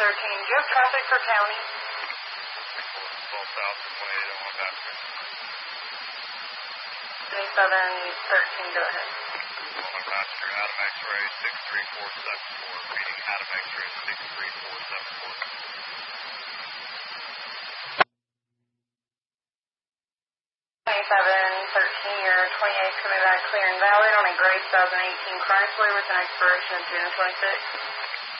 Do you have traffic for county? 12 south to 2801 passenger. 2713, go ahead. One passenger, Adam X-ray 63474. Reading Adam X-ray 63474. 2713, you're 28 coming back clear and valid on a gray 2018 Chrysler with an expiration of June 26.